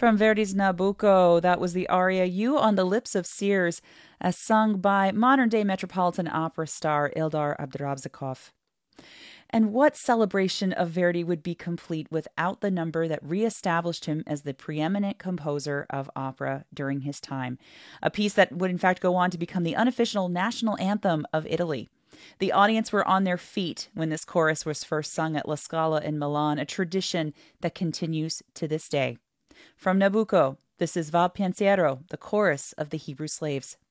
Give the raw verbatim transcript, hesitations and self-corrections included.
From Verdi's Nabucco, that was the aria You on the Lips of Seers, as sung by modern-day Metropolitan Opera star Ildar Abdurabzakov. And what celebration of Verdi would be complete without the number that re-established him as the preeminent composer of opera during his time? A piece that would in fact go on to become the unofficial national anthem of Italy. The audience were on their feet when this chorus was first sung at La Scala in Milan, a tradition that continues to this day. From Nabucco, this is Va Pensiero, the chorus of the Hebrew slaves.